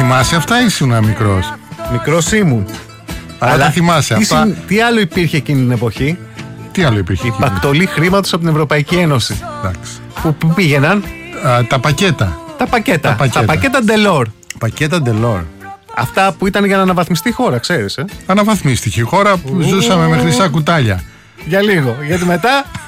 θυμάσαι αυτά ή ήσουν μικρός? Μικρός ήμουν. Αλλά τα θυμάσαι αυτά. Τι άλλο υπήρχε εκείνη την εποχή? Τι άλλο υπήρχε? Η πακτολή χρήματος από την Ευρωπαϊκή Ένωση. Εντάξει. Που πήγαιναν Τα πακέτα. τα πακέτα Delors. Πακέτα Delors. Αυτά που ήταν για να αναβαθμιστεί η χώρα, ξέρεις. Αναβαθμίστηκε η χώρα που ζούσαμε με χρυσά κουτάλια. Για λίγο, γιατί μετά